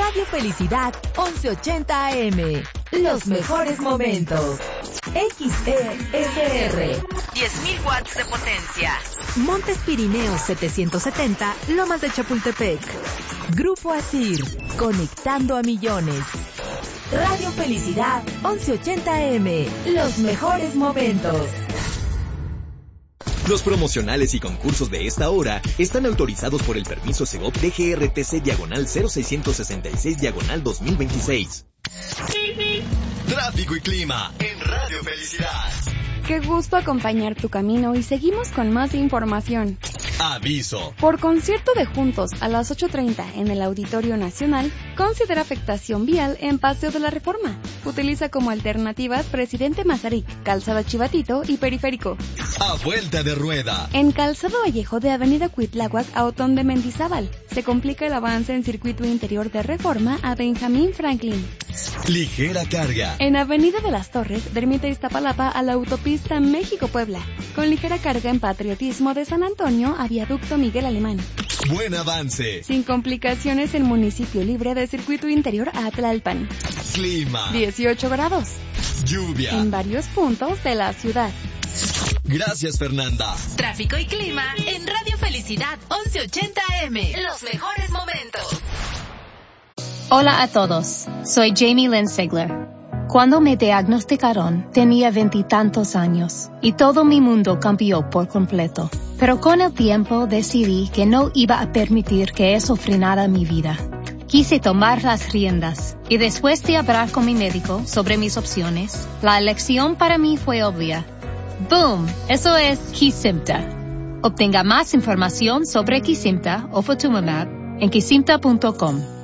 Radio Felicidad 1180 AM. Los mejores momentos. XESR. 10.000 watts de potencia. Montes Pirineos 770, Lomas de Chapultepec. Grupo Asir, conectando a millones. Radio Felicidad 1180 AM. Los mejores momentos. Los promocionales y concursos de esta hora están autorizados por el permiso Segov DGRTC/0666/2026. Tráfico y clima en Radio Felicidad. Qué gusto acompañar tu camino y seguimos con más información. Aviso. Por concierto de Juntos a las 8:30 en el Auditorio Nacional, considera afectación vial en Paseo de la Reforma. Utiliza como alternativas Presidente Mazarik, Calzada Chivatito y Periférico. A vuelta de rueda. En Calzado Vallejo de Avenida Cuitláhuac a Otón de Mendizábal, se complica el avance en Circuito Interior de Reforma a Benjamín Franklin. Ligera carga. En Avenida de las Torres, de Ermita Iztapalapa a la autopista México-Puebla, con ligera carga en Patriotismo de San Antonio a Viaducto Miguel Alemán. Buen avance. Sin complicaciones en Municipio Libre de Circuito Interior a Tlalpan. Clima. 18 grados. Lluvia. En varios puntos de la ciudad. Gracias, Fernanda. Tráfico y clima en Radio Felicidad 1180 AM. Los mejores momentos. Hola a todos, soy Jamie Lynn Sigler. Cuando me diagnosticaron, tenía 20 y tantos años, y todo mi mundo cambió por completo. Pero con el tiempo decidí que no iba a permitir que eso frenara mi vida. Quise tomar las riendas, y después de hablar con mi médico sobre mis opciones, la elección para mí fue obvia. ¡Boom! Eso es Kesimpta. Obtenga más información sobre Kesimpta o Ofatumumab en kesimpta.com.